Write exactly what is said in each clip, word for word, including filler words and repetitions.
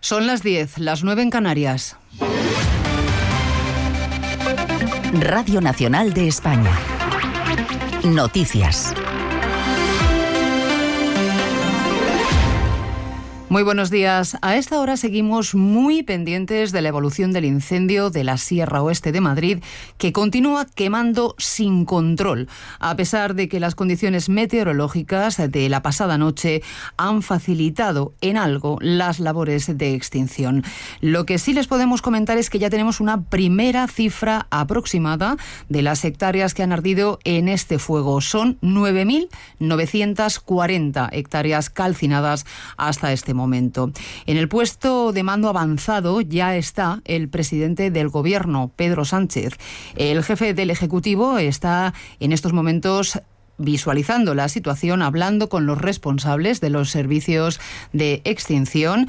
Son las diez, las nueve en Canarias. Radio Nacional de España. Noticias. Muy buenos días. A esta hora seguimos muy pendientes de la evolución del incendio de la Sierra Oeste de Madrid, que continúa quemando sin control, a pesar de que las condiciones meteorológicas de la pasada noche han facilitado en algo las labores de extinción. Lo que sí les podemos comentar es que ya tenemos una primera cifra aproximada de las hectáreas que han ardido en este fuego. Son nueve mil novecientas cuarenta hectáreas calcinadas hasta este momento. momento. En el puesto de mando avanzado ya está el presidente del Gobierno, Pedro Sánchez. El jefe del Ejecutivo está en estos momentos visualizando la situación, hablando con los responsables de los servicios de extinción,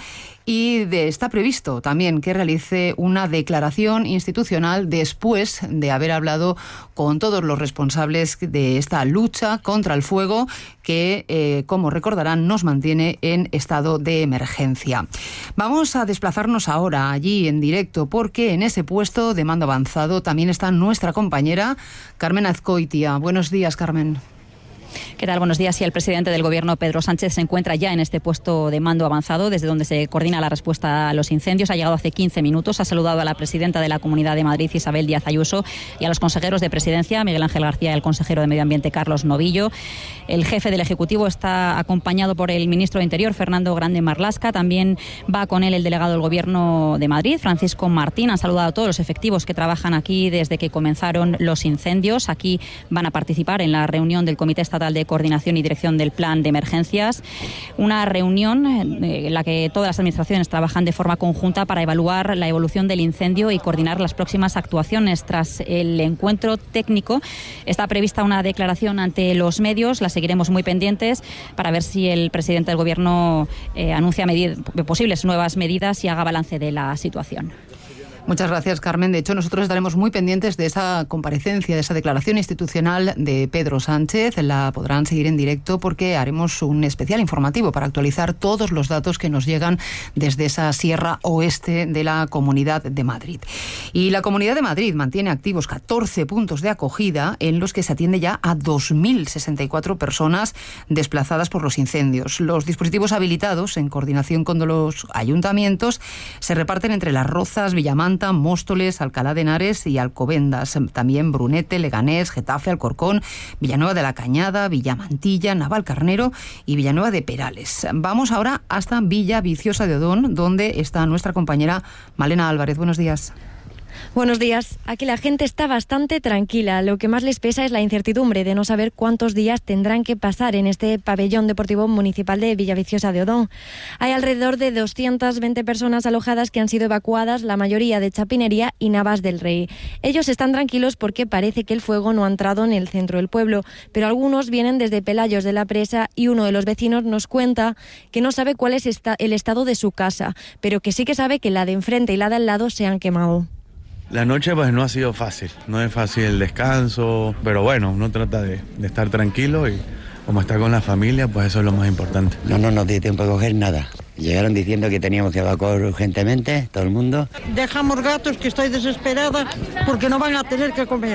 y de, está previsto también que realice una declaración institucional después de haber hablado con todos los responsables de esta lucha contra el fuego que, eh, como recordarán, nos mantiene en estado de emergencia. Vamos a desplazarnos ahora allí en directo, porque en ese puesto de mando avanzado también está nuestra compañera Carmen Azcoitia. Buenos días, Carmen. ¿Qué tal? Buenos días. Sí, el presidente del Gobierno, Pedro Sánchez, se encuentra ya en este puesto de mando avanzado, desde donde se coordina la respuesta a los incendios. Ha llegado hace quince minutos, ha saludado a la presidenta de la Comunidad de Madrid, Isabel Díaz Ayuso, y a los consejeros de Presidencia, Miguel Ángel García, y el consejero de Medio Ambiente, Carlos Novillo. El jefe del Ejecutivo está acompañado por el ministro de Interior, Fernando Grande Marlaska. También va con él el delegado del Gobierno de Madrid, Francisco Martín. Han saludado a todos los efectivos que trabajan aquí desde que comenzaron los incendios. Aquí van a participar en la reunión del Comité Estatal de Coordinación y Dirección del Plan de Emergencias, una reunión en la que todas las administraciones trabajan de forma conjunta para evaluar la evolución del incendio y coordinar las próximas actuaciones. Tras el encuentro técnico está prevista una declaración ante los medios, la seguiremos muy pendientes para ver si el presidente del Gobierno eh, anuncia medid- posibles nuevas medidas y haga balance de la situación. Muchas gracias, Carmen. De hecho, nosotros estaremos muy pendientes de esa comparecencia, de esa declaración institucional de Pedro Sánchez. La podrán seguir en directo porque haremos un especial informativo para actualizar todos los datos que nos llegan desde esa Sierra Oeste de la Comunidad de Madrid. Y la Comunidad de Madrid mantiene activos catorce puntos de acogida en los que se atiende ya a dos mil sesenta y cuatro personas desplazadas por los incendios. Los dispositivos habilitados, en coordinación con los ayuntamientos, se reparten entre Las Rozas, Villamanta, Móstoles, Alcalá de Henares y Alcobendas. También Brunete, Leganés, Getafe, Alcorcón, Villanueva de la Cañada, Villamantilla, Navalcarnero y Villanueva de Perales. Vamos ahora hasta Villa Viciosa de Odón, donde está nuestra compañera Malena Álvarez. Buenos días. Buenos días. Aquí la gente está bastante tranquila. Lo que más les pesa es la incertidumbre de no saber cuántos días tendrán que pasar en este pabellón deportivo municipal de Villaviciosa de Odón. Hay alrededor de doscientas veinte personas alojadas que han sido evacuadas, la mayoría de Chapinería y Navas del Rey. Ellos están tranquilos porque parece que el fuego no ha entrado en el centro del pueblo, pero algunos vienen desde Pelayos de la Presa y uno de los vecinos nos cuenta que no sabe cuál es esta- el estado de su casa, pero que sí que sabe que la de enfrente y la de al lado se han quemado. La noche pues no ha sido fácil, no es fácil el descanso, pero bueno, uno trata de, de estar tranquilo y como está con la familia, pues eso es lo más importante. No, no nos dio tiempo a coger nada. Llegaron diciendo que teníamos que evacuar urgentemente, todo el mundo. Dejamos gatos, que estoy desesperada porque no van a tener que comer.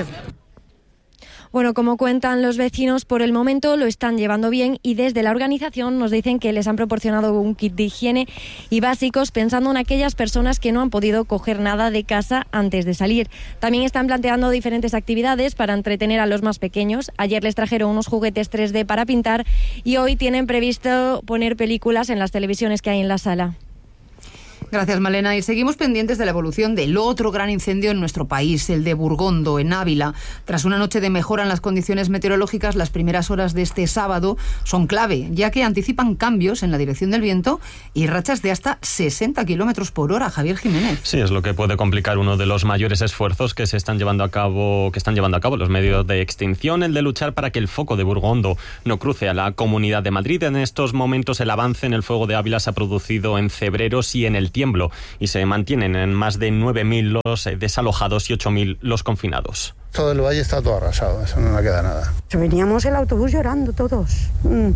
Bueno, como cuentan los vecinos, por el momento lo están llevando bien y desde la organización nos dicen que les han proporcionado un kit de higiene y básicos pensando en aquellas personas que no han podido coger nada de casa antes de salir. También están planteando diferentes actividades para entretener a los más pequeños. Ayer les trajeron unos juguetes tres D para pintar y hoy tienen previsto poner películas en las televisiones que hay en la sala. Gracias, Malena. Y seguimos pendientes de la evolución del otro gran incendio en nuestro país, el de Burgondo, en Ávila. Tras una noche de mejora en las condiciones meteorológicas, las primeras horas de este sábado son clave, ya que anticipan cambios en la dirección del viento y rachas de hasta sesenta kilómetros por hora. Javier Jiménez. Sí, es lo que puede complicar uno de los mayores esfuerzos que se están llevando a cabo, que están llevando a cabo los medios de extinción, el de luchar para que el foco de Burgondo no cruce a la Comunidad de Madrid. En estos momentos el avance en el fuego de Ávila se ha producido en Cebreros y en el Tiemblo y se mantienen en más de nueve mil los desalojados y ocho mil los confinados. Todo el valle está todo arrasado, eso no le queda nada. Veníamos el autobús llorando todos.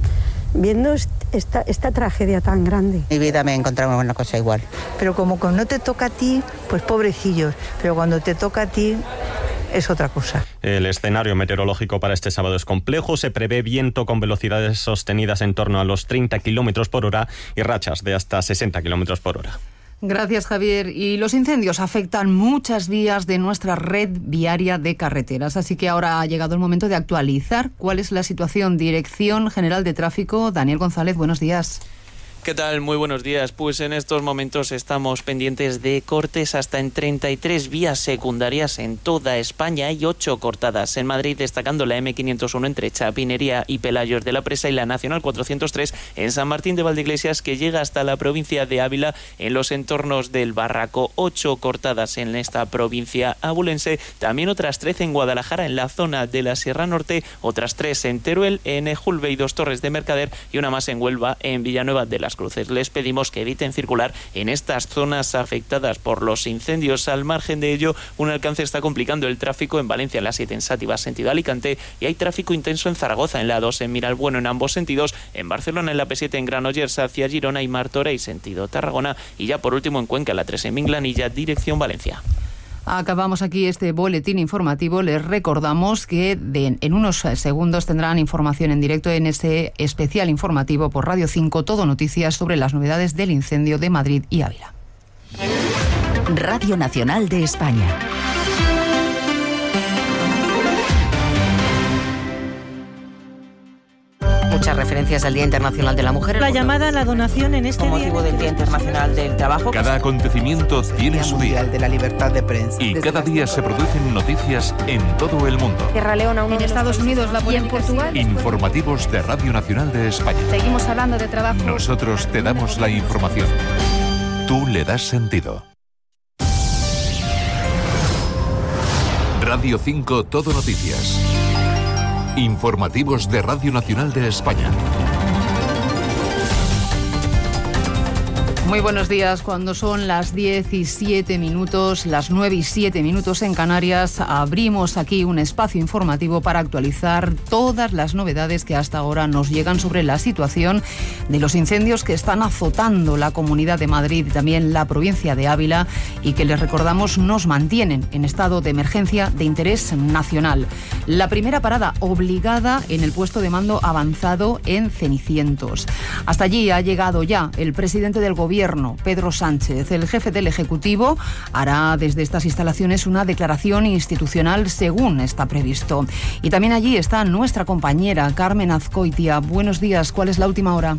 viendo esta, esta tragedia tan grande. En mi vida me he encontrado una cosa igual. Pero como no te toca a ti, pues pobrecillos, pero cuando te toca a ti es otra cosa. El escenario meteorológico para este sábado es complejo. Se prevé viento con velocidades sostenidas en torno a los treinta kilómetros por hora y rachas de hasta sesenta kilómetros por hora. Gracias, Javier. Y los incendios afectan muchas vías de nuestra red viaria de carreteras, así que ahora ha llegado el momento de actualizar cuál es la situación. Dirección General de Tráfico, Daniel González, buenos días. ¿Qué tal? Muy buenos días. Pues en estos momentos estamos pendientes de cortes hasta en treinta y tres vías secundarias en toda España y ocho cortadas en Madrid, destacando la eme quinientos uno entre Chapinería y Pelayos de la Presa y la Nacional cuatrocientos tres en San Martín de Valdeiglesias, que llega hasta la provincia de Ávila en los entornos del Barraco. Ocho cortadas en esta provincia abulense, también otras trece en Guadalajara en la zona de la Sierra Norte, otras tres en Teruel, en Ejulbe y Dos Torres de Mercader y una más en Huelva en Villanueva de las Cruces. Les pedimos que eviten circular en estas zonas afectadas por los incendios. Al margen de ello, un alcance está complicando el tráfico en Valencia en la siete en Sátiva sentido Alicante, y hay tráfico intenso en Zaragoza en la dos en Miralbueno en ambos sentidos, en Barcelona en la pe siete en Granollers hacia Girona y Martorell sentido Tarragona, y ya por último en Cuenca la tres en Minglanilla dirección Valencia. Acabamos aquí este boletín informativo. Les recordamos que de, en unos segundos tendrán información en directo en ese especial informativo por Radio cinco, Todo Noticias, sobre las novedades del incendio de Madrid y Ávila. Radio Nacional de España. Muchas referencias al Día Internacional de la Mujer. La llamada a la donación en este con motivo del Día Internacional del Trabajo. Cada acontecimiento tiene su día. De la libertad de prensa. Y cada día se producen noticias en todo el mundo. Sierra Leona, en Estados Unidos, la polémica. Y en Portugal. Informativos de Radio Nacional de España. Seguimos hablando de trabajo. Nosotros te damos la información. Tú le das sentido. Radio cinco, Todo Noticias. Informativos de Radio Nacional de España. Muy buenos días. Cuando son las diez y siete minutos, las nueve y siete minutos en Canarias, abrimos aquí un espacio informativo para actualizar todas las novedades que hasta ahora nos llegan sobre la situación de los incendios que están azotando la Comunidad de Madrid y también la provincia de Ávila, y que, les recordamos, nos mantienen en estado de emergencia de interés nacional. La primera parada obligada en el puesto de mando avanzado en Cenicientos. Hasta allí ha llegado ya el presidente del Gobierno, Pedro Sánchez. El jefe del Ejecutivo hará desde estas instalaciones una declaración institucional según está previsto. Y también allí está nuestra compañera Carmen Azcoitia. Buenos días, ¿cuál es la última hora?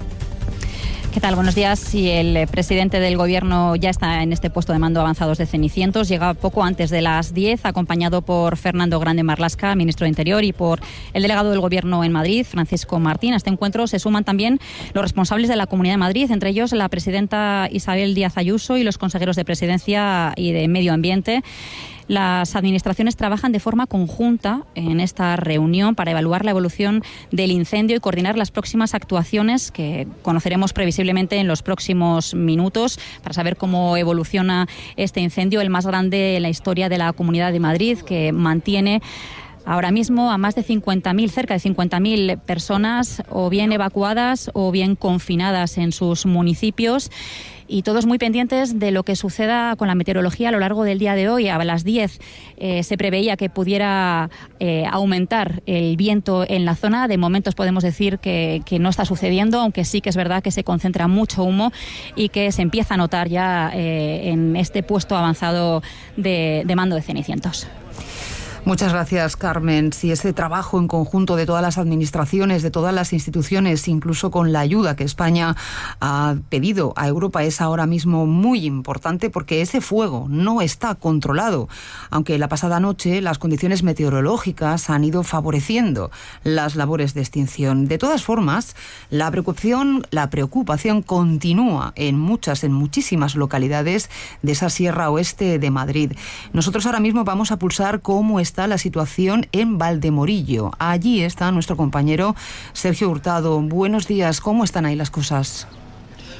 ¿Qué tal? Buenos días. Sí, el presidente del Gobierno ya está en este puesto de mando avanzados de Cenicientos. Llega poco antes de las diez, acompañado por Fernando Grande Marlaska, ministro de Interior, y por el delegado del Gobierno en Madrid, Francisco Martín. A este encuentro se suman también los responsables de la Comunidad de Madrid, entre ellos la presidenta Isabel Díaz Ayuso y los consejeros de Presidencia y de Medio Ambiente. Las administraciones trabajan de forma conjunta en esta reunión para evaluar la evolución del incendio y coordinar las próximas actuaciones que conoceremos previsiblemente en los próximos minutos, para saber cómo evoluciona este incendio, el más grande en la historia de la Comunidad de Madrid, que mantiene ahora mismo a más de cincuenta mil, cerca de cincuenta mil personas o bien evacuadas o bien confinadas en sus municipios. Y todos muy pendientes de lo que suceda con la meteorología a lo largo del día de hoy. A las diez eh, se preveía que pudiera eh, aumentar el viento en la zona. De momentos podemos decir que, que no está sucediendo, aunque sí que es verdad que se concentra mucho humo y que se empieza a notar ya eh, en este puesto avanzado de, de mando de Cenicientos. Muchas gracias, Carmen. Si ese trabajo en conjunto de todas las administraciones, de todas las instituciones, incluso con la ayuda que España ha pedido a Europa, es ahora mismo muy importante, porque ese fuego no está controlado, aunque la pasada noche las condiciones meteorológicas han ido favoreciendo las labores de extinción. De todas formas, la preocupación, la preocupación continúa en muchas, en muchísimas localidades de esa Sierra Oeste de Madrid. Nosotros ahora mismo vamos a pulsar cómo está está la situación en Valdemorillo. Allí está nuestro compañero Sergio Hurtado. Buenos días, ¿cómo están ahí las cosas?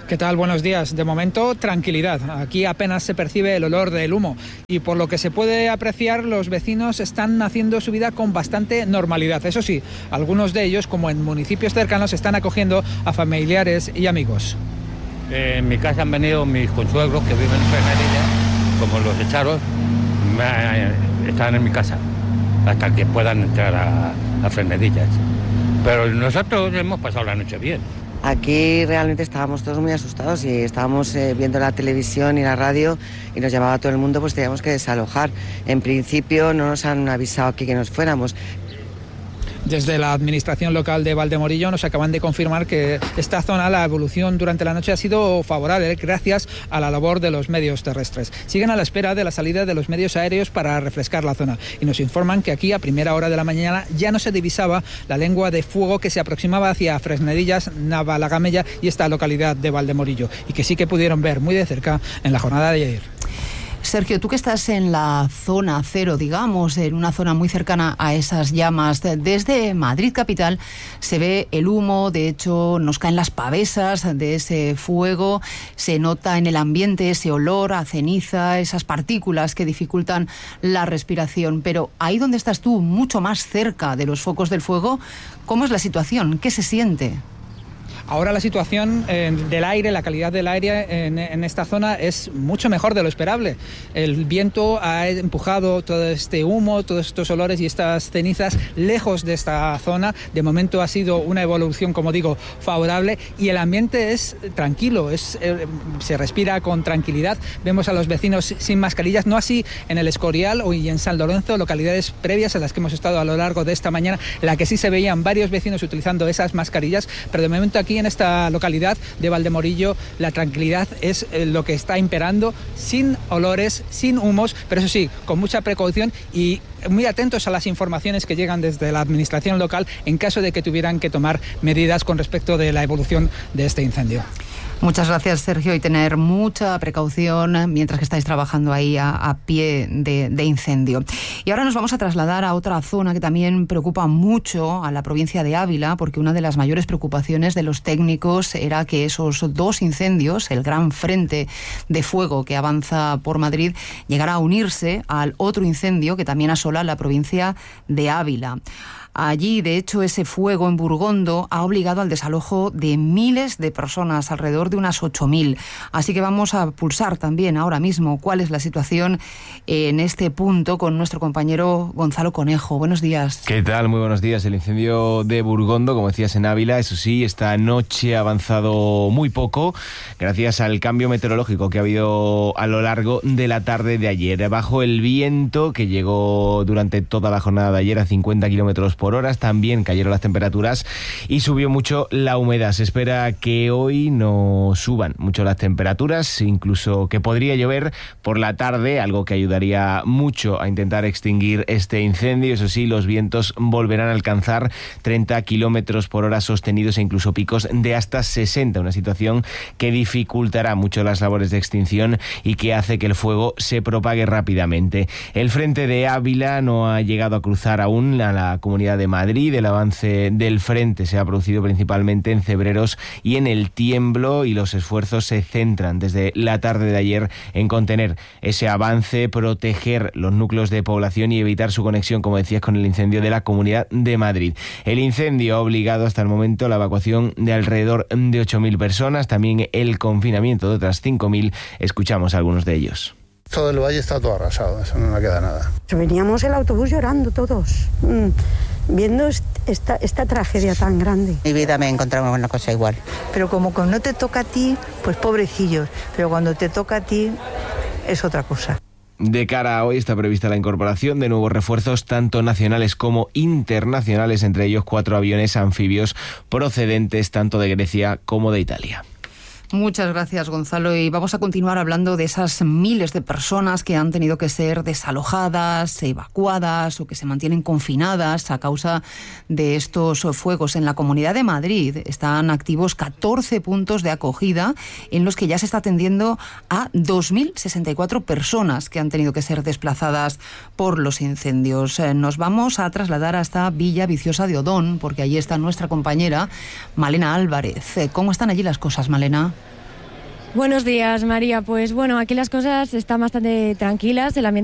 ¿Qué tal? Buenos días. De momento, tranquilidad. Aquí apenas se percibe el olor del humo y por lo que se puede apreciar, los vecinos están haciendo su vida con bastante normalidad. Eso sí, algunos de ellos, como en municipios cercanos, están acogiendo a familiares y amigos. Eh, en mi casa han venido mis consuegros que viven en Fresnedillas, como los echaron, me, están en mi casa hasta que puedan entrar a, a Fresnedillas. Pero nosotros hemos pasado la noche bien. Aquí realmente estábamos todos muy asustados y estábamos eh, viendo la televisión y la radio y nos llamaba todo el mundo, pues teníamos que desalojar. En principio no nos han avisado aquí que nos fuéramos. Desde la administración local de Valdemorillo nos acaban de confirmar que esta zona, la evolución durante la noche ha sido favorable gracias a la labor de los medios terrestres. Siguen a la espera de la salida de los medios aéreos para refrescar la zona y nos informan que aquí a primera hora de la mañana ya no se divisaba la lengua de fuego que se aproximaba hacia Fresnedillas, Navalagamella y esta localidad de Valdemorillo y que sí que pudieron ver muy de cerca en la jornada de ayer. Sergio, tú que estás en la zona cero, digamos, en una zona muy cercana a esas llamas, desde Madrid capital se ve el humo, de hecho nos caen las pavesas de ese fuego, se nota en el ambiente ese olor a ceniza, esas partículas que dificultan la respiración, pero ahí donde estás tú, mucho más cerca de los focos del fuego, ¿cómo es la situación? ¿Qué se siente? Ahora la situación eh, del aire, la calidad del aire en, en esta zona es mucho mejor de lo esperable. El viento ha empujado todo este humo, todos estos olores y estas cenizas lejos de esta zona. De momento ha sido una evolución, como digo, favorable y el ambiente es tranquilo, es, eh, se respira con tranquilidad. Vemos a los vecinos sin mascarillas, no así en el Escorial y en San Lorenzo, localidades previas a las que hemos estado a lo largo de esta mañana, en la que sí se veían varios vecinos utilizando esas mascarillas, pero de momento aquí en esta localidad de Valdemorillo la tranquilidad es lo que está imperando, sin olores, sin humos, pero eso sí, con mucha precaución y muy atentos a las informaciones que llegan desde la administración local en caso de que tuvieran que tomar medidas con respecto de la evolución de este incendio. Muchas gracias, Sergio, y tener mucha precaución mientras que estáis trabajando ahí a, a pie de, de incendio. Y ahora nos vamos a trasladar a otra zona que también preocupa mucho a la provincia de Ávila, porque una de las mayores preocupaciones de los técnicos era que esos dos incendios, el gran frente de fuego que avanza por Madrid, llegara a unirse al otro incendio que también asola la provincia de Ávila. Allí, de hecho, ese fuego en Burgondo ha obligado al desalojo de miles de personas, alrededor de unas ocho mil. Así que vamos a pulsar también ahora mismo cuál es la situación en este punto con nuestro compañero Gonzalo Conejo. Buenos días. ¿Qué tal? Muy buenos días. El incendio de Burgondo, como decías, en Ávila, eso sí, esta noche ha avanzado muy poco gracias al cambio meteorológico que ha habido a lo largo de la tarde de ayer. Bajo el viento que llegó durante toda la jornada de ayer a cincuenta kilómetros por hora, también cayeron las temperaturas y subió mucho la humedad. Se espera que hoy no suban mucho las temperaturas, incluso que podría llover por la tarde, algo que ayudaría mucho a intentar extinguir este incendio. Eso sí, los vientos volverán a alcanzar treinta kilómetros por hora sostenidos e incluso picos de hasta sesenta, una situación que dificultará mucho las labores de extinción y que hace que el fuego se propague rápidamente. El frente de Ávila no ha llegado a cruzar aún a la Comunidad de Madrid. El avance del frente se ha producido principalmente en Cebreros y en el Tiemblo, y los esfuerzos se centran desde la tarde de ayer en contener ese avance, proteger los núcleos de población y evitar su conexión, como decías, con el incendio de la Comunidad de Madrid. El incendio ha obligado hasta el momento la evacuación de alrededor de ocho mil personas, también el confinamiento de otras cinco mil. Escuchamos a algunos de ellos. Todo el valle está todo arrasado, eso no queda nada. Veníamos el autobús llorando todos, mmm, viendo esta, esta tragedia tan grande. En mi vida me he encontrado una cosa igual. Pero como que no te toca a ti, pues pobrecillos, pero cuando te toca a ti es otra cosa. De cara a hoy está prevista la incorporación de nuevos refuerzos, tanto nacionales como internacionales, entre ellos cuatro aviones anfibios procedentes tanto de Grecia como de Italia. Muchas gracias, Gonzalo, y vamos a continuar hablando de esas miles de personas que han tenido que ser desalojadas, evacuadas o que se mantienen confinadas a causa de estos fuegos. En la Comunidad de Madrid están activos catorce puntos de acogida en los que ya se está atendiendo a dos mil sesenta y cuatro personas que han tenido que ser desplazadas por los incendios. Nos vamos a trasladar hasta Villa Viciosa de Odón, porque allí está nuestra compañera Malena Álvarez. ¿Cómo están allí las cosas, Malena? Buenos días, María. Pues bueno, aquí las cosas están bastante tranquilas. El ambiente